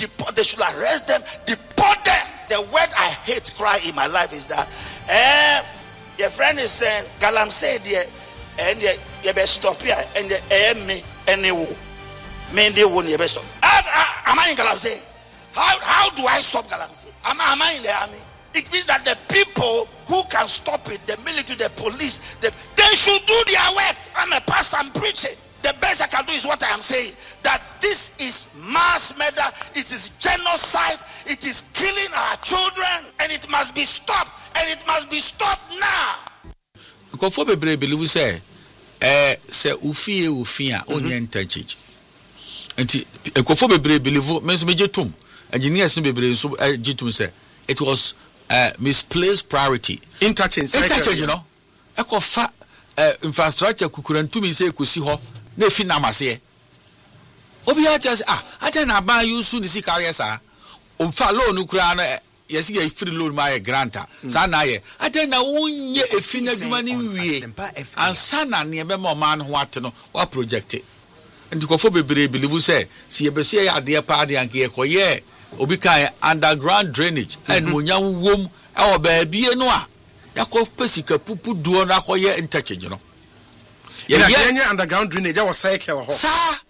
Deport. They should arrest them. Deport them. The word I hate cry in my life is that your friend is saying Galamsey there and you best stop here and me and they will you best stop. Am I in Galamsey? How do I stop Galamsey? Am I in the army? It means that the people who can stop it, the military, the police, they should do their work. I'm a pastor, I'm preaching. The best I can do is what I am saying. That this is mass murder, it is genocide, it is killing our children, and it must be stopped, and it must be stopped now. Because for people believe say ufia onye interchange. Enti ekofo bebre believe menso mejetum engineers no bebre so jetum say it was misplaced priority. Interchange, you know. Ekofa infrastructure kukurantumi say ekosi ho na efi na amase. Obi a just ata na ban yusu ni sikare sa. Omfa loan kura na yesi ye free loan ma ye granta. Sa na ye. Ata na wonye efi na dwuma ni wie. Ansa na ne be ma man ho ate no wa project. Nti kofo bebre believe say si ye be so ye ade pa ade anke ye koye obi kan underground drainage and monyam wom e wo ba bie no a yakọ pesika pupu duo na koye interchange no ye underground drainage I was cycle ho sa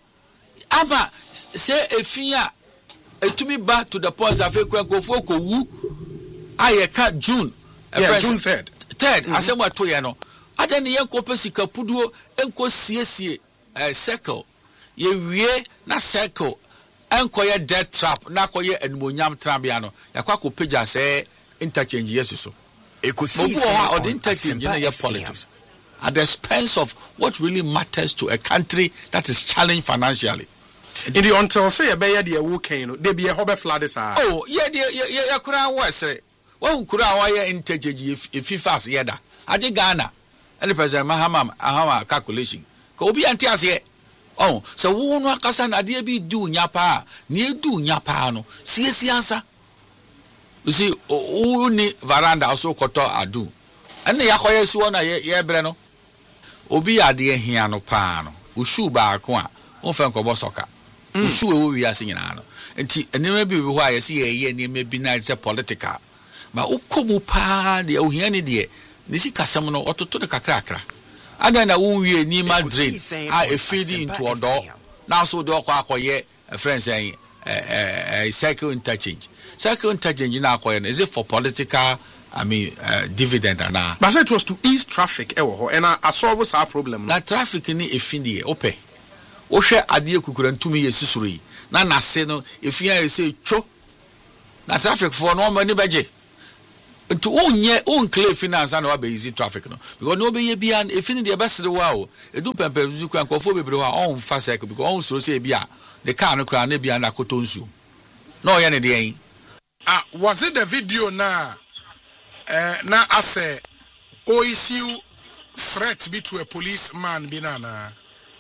aba say efia etumi back to the point of ekwankofo ko wu ayeka June June 3rd asem to ye no ade ne yakọ pesika puduo enko siesie circle ye wie na circle enkoye death trap na koye enmonyam trabia no yakwa ko page say interchange yesuso ekosi or the interchange in your politics at the expense of what really matters to a country that is challenged financially. In the until say be ye de wokan no de be ye hobe flood sa ye kura wesere wo kura wa ye interchange ififas ye da age Ghana and the president Mahama calculation ko obi antiase so wo no akasa na de bi du nyapa ne du nyapa no siesiansa. You see, uni veranda also koto adu. And yakoye suwa na ye bre no. Obi ade hia no pa no. Ushu ba ko a, onfa nkobo soka. Ushu ewo wi ase nyina no. Enti enema bi ho a yesi ye enema bi na se political. Ma ukomu pa de ohia ne de. Nisi kasam no ototo de kakrakra. Ada na wonwie enima drain a e feed into odo. Na so de akoye friends saying cycle interchange. Circle interchange na akoye is it for political dividend na but it was to ease traffic and I solve our problem na traffic ni efindi ope wo hwe ade ekukurantumi yesusuri na nase no efia ese cho na traffic for no mani beje to unclear finance and what easy traffic no because no be bia efini de besere wa o edu pempe du kwa nkofo bebre wa on fa cycle because on so say bia the car no kra na bia na kotonsu no ye ne de was it the video na ase o issue threat be to a policeman binana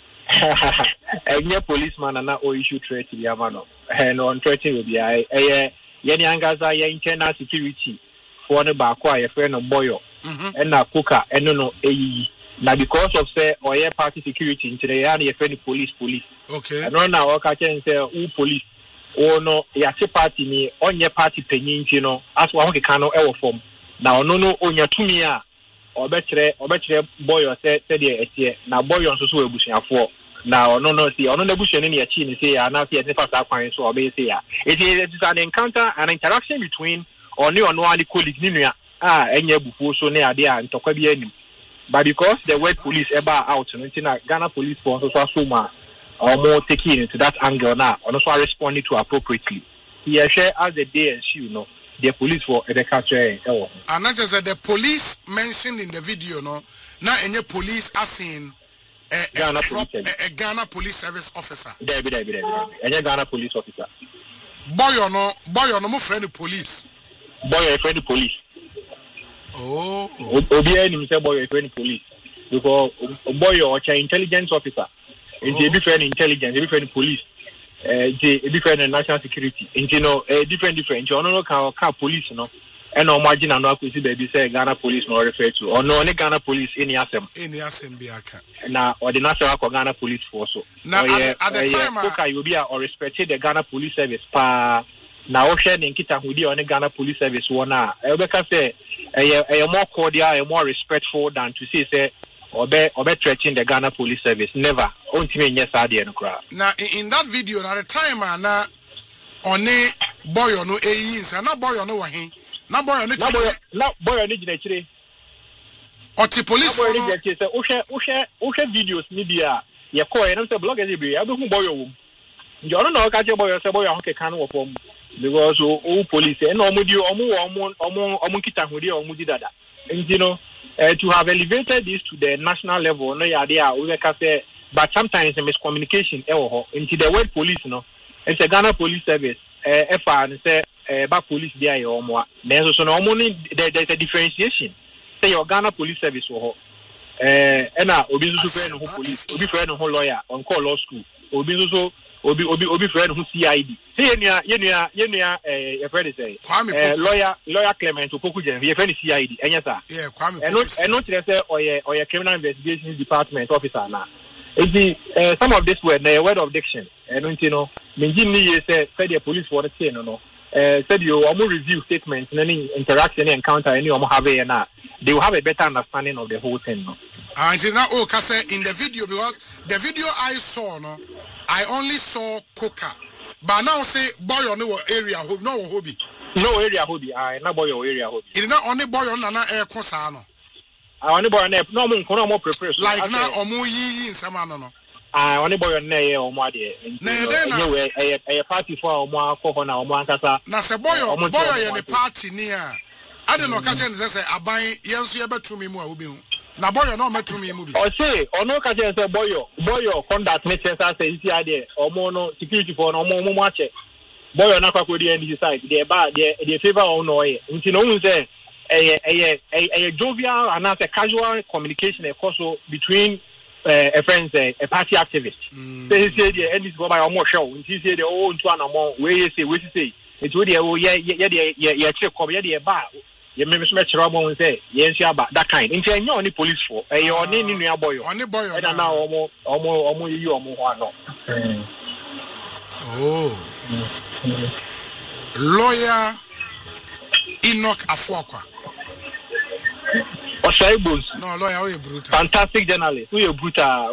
a policeman na o issue threat bi amano no threatening will be ye ni angaza ye internal security for ne ba kwa ye friend no boyo na kuka eno no eyi na because of say oye party security ntire ya na ye friend police okay no na o ka chen say u police o no ya se party ni onye party penyinti no aso ho keka no ewo form na ono no onya tumi a obekire boyo se de etie na boyo nso so ebusuafo na ono no si ono na ebusuani ne yachi ni se ya na se ne fasa kwan so obe se ya it is an encounter an interaction between ono ali colleague ni nua enye ebufuo so ne ade a ntokwa bi anim but because the word police eba out no ntina Ghana police force so asoma more taking into that angle now and also responding to appropriately. He share as the day and she the police for the country. And not just the police mentioned in the video, no, now any police as seen a Ghana police service officer. There, any Ghana police officer. Boy, no friend police. Boy, friend police. Oh, Obi any boy, friend police because boy or intelligence officer. Into different intelligence, different police, different national security. Into different. You know, car police, you know, and no margin and no akusi baby say Ghana police no refer to or no Ghana police any asem be aka na or the national Ghana police force so now at the time okay you be or respect the Ghana police service pa na o share nkita hudi on Ghana police service one na e be ka say e more cordial more respectful than to say obe threatening the Ghana police service never ontime nye saade no kra na in that video na the time na oni boyo no eyinsa na boyo no wahin na boyo no gina chire oti police boyo no gina chire o hwe videos ni dia ye ko e na say bloggers e bi abehu boyo wo njo no ka che boyo say boyo ho keka no wo pom because o police e na omu kita hudi omu di dada you know to have elevated this to the national level no ya there we can say but sometimes a miscommunication into the word police no it's a Ghana police service and say back police there or more then so no money there's a differentiation say your Ghana police service and obi so friend who police obi friend who lawyer on call law school obi so obi friend who CID say your friend say lawyer Clement Opoku Jen your friend CID enya sir yeah Kwame and not say or your criminal investigation department officer na some of this word the word of diction and you know minji say the police for the say no said you almost review statements any interaction encounter any have na they will have a better understanding of the whole thing no and now in the video because the video I saw no I only saw coca but now say boy on no area no hobby no area hobby I na boy area hobby it not only boy on na air kosa no only boy na no mo prepare like na omo yi nsama no only boy on na ye omo ade na party for omo akọ na omo ankasa na se boy ye ne party ni a ade no ka che ne se aban yenso ye betumi mu a obi hu na boy no metumi mu bi o say ono ka che se boy conduct me che say isi ade omo no security for no omo ache boy na kwakọ di NDC side they favor on no ye nti no hu say a jovial and a casual communication also between a friend a party activist say the NDC go by almost show nti say the into an amount we say it would check come ye ba ye me match robo say ye nsia ba that kind nti enye oni police for e oni ni nua boy e na na omo yi omo ho ano lawyer Enoch Afuakwa no lawyer we brutal fantastic journalist we brutal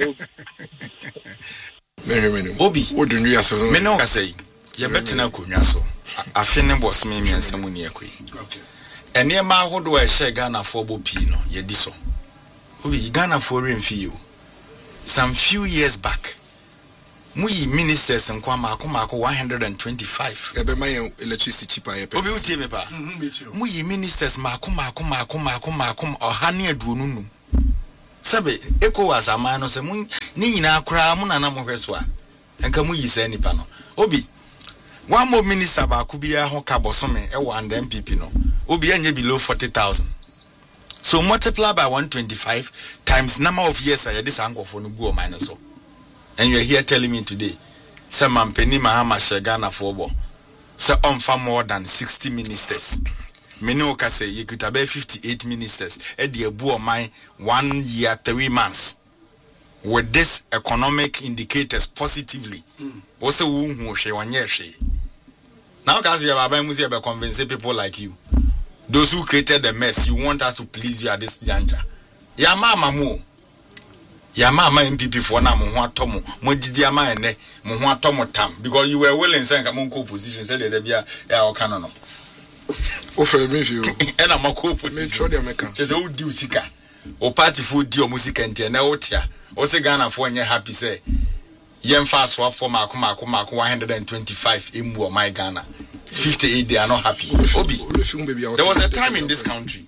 Obi wodun wi aso me no ka say ye betina konwa so afi ne boss me miansam ni akoi okay ene ma hodo e she Ghana for bo pi no ye di so Obi Ghana for remfi you some few years back muyi ministers nkwa mako 125 ebe mayen electricity cheaper ye Obi utie me pa muyi ministers mako ohane aduonunu sabe ECOWAS amano se mun ni nyina akra mu nana mo hweso a enka muyi se nipa no Obi one more minister ba ku bia ho ka bosome e wa and MPP no Obi anye below 40,000 so multiply by 125 times number of years I this angofo no gu o minus so. And you're here telling me today, say Mampeni Mahama Shagana Fobo, say on far more than 60 ministers. Menoka say you could have 58 ministers at the abu of mine 1 year, 3 months. With this economic indicators positively. Also, who she 1 year she. Now, guys, you have convince people like you. Those who created the mess, you want us to please you at this juncture. Ya mama mo. Ya mama MPP for na mo ho atomo mo didi ama ene mo ho atomo tam because you were willing say come on position say there bia ya o kana no o frɛ me fio e na mako position me tro de meka chese o di usika o party fu di o musika ntia na o tia o se Ghana for nye happy say yemfa so for mako 125 emu o my Ghana 58 they are not happy Obi there was a time in this country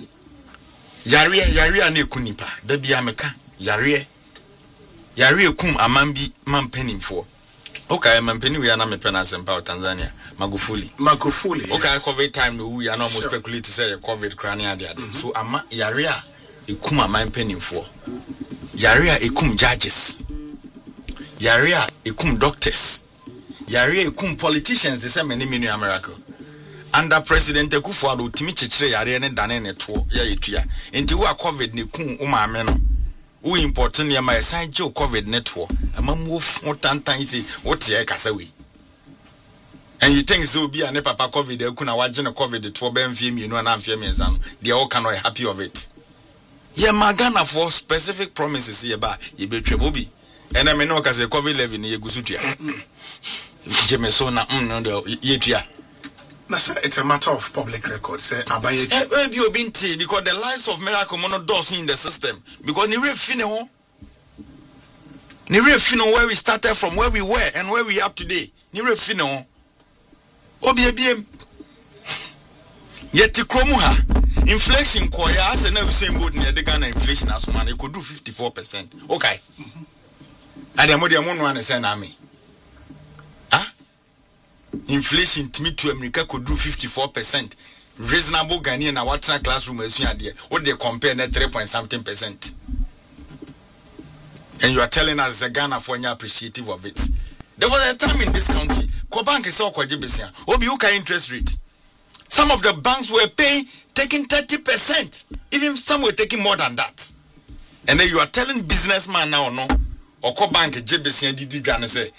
yare na ekunipa da bia meka yare kum amambi mampenimfo okay mampeni we na mepena sempa Tanzania Magufuli okay COVID time no we are not more speculate say COVID crania there so ama yare kum amampenimfo yare kum judges yare kum doctors yare kum politicians the same many America under President Akufo-Addo timi chichire yare ne dane ne to ya yetua enti wo covid ne kun o maame no wo important ya ma san je covid ne to amamu fo tantan say wo tie kasa we and you think so be an papa covid e kuna waje ne covid to be mfie mienu na mfie mienza no they all cannot happy of it ye magana for specific promises ye ba ye betwe bobi and I know cause covid 11 ye gusutua jemeso na no ye tua. It's a matter of public record. Say, because the lives of miracle mono does in the system. Because ni refino where we started from, where we were, and where we are today. Ni refino. Obi yet kromuha inflation koya as na we say about near the Ghana inflation as man it could do 54%. Okay. And the modern one say na me. Inflation to America could do 54%. Reasonable Ghanaian na what's classroom as you are there. What they compare net 3.something%. And you are telling us the Ghana for your appreciative of it. There was a time in this country, Kobank is so kwajibesia. Obiuka interest rate. Some of the banks were taking 30%. Even some were taking more than that. And then you are telling businessman now no or Kobank jibesia didi Ghana say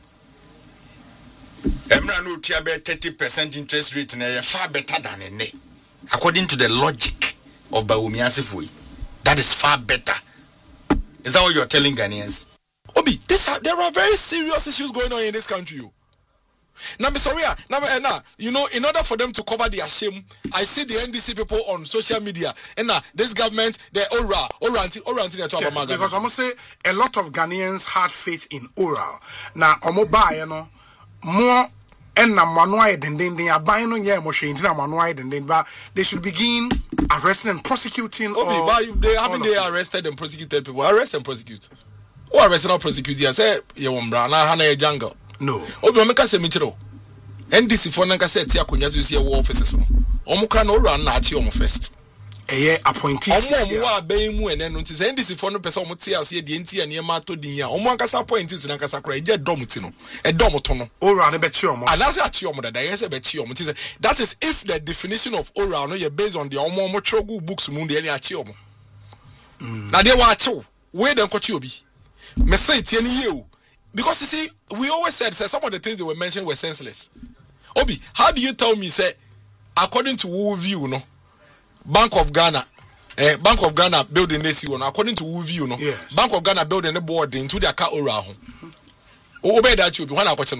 Emra no tia be 30% interest rate na far better than ene. According to the logic of Bawumia Asifui, that is far better. Is that what you are telling Ghanaians? Obi, there are very serious issues going on in this country. Now, you know, in order for them to cover their shame, I see the NDC people on social media, and this government, they oral. Because I must say, a lot of Ghanaians had faith in oral. Now, Omoba, you know, more and manuai than they are buying on your machines, but they should begin arresting and prosecuting. They arrested and prosecuted people. Arrest and prosecute. Who arrested and prosecuted? I say, you Hana jungle. No. Obi make say mitro. NDC for nanka say tia kunya zu see war officers no. Omukra no run na achi omo first. Appointees. Omo aben mu ene no nti say NDC for no person omo tia ase de ntia ne ma to din ya. Omo ankasa appointees nanka sakra eje dom ti no. E dom to no. Oral ne be chi omo. Alase achi omo dada yes be chi omo. That is if the definition of oral no you based on the omo trogu books mu de achi omo. Na de wa achi we den kwachi obi. Me say tie ni ye o. Because you see, we always said some of the things they were mentioned were senseless. Obi, how do you tell me, say, according to who view, no, Bank of Ghana building this, you know, according to who view, no, yes. Bank of Ghana building the board into their car around. Obey that you be one question.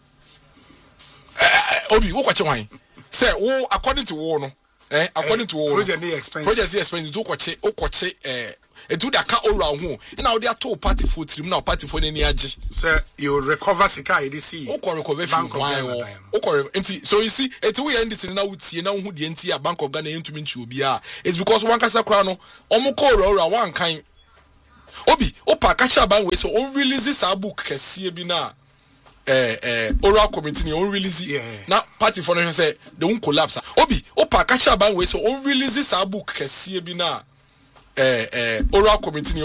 Obi, what question? Say, oh, according to who, no, according to who, project expense, do kwache, it do that car around who, and now they are two party food stream now party for any age. Sir, you recover Sika EDC. Recover Bank of Ghana. So you see, it's we end this now with see now who the NTA Bank of Ghana into Minchubia. It's because one casa crown, Omoko one kind. Obi, Opa Kacha Bank so on release this book Kesibina. Oral committee on release now party for say they won't collapse. Obi, Opa Kacha Bank so on release this book Kesibina. Oral committee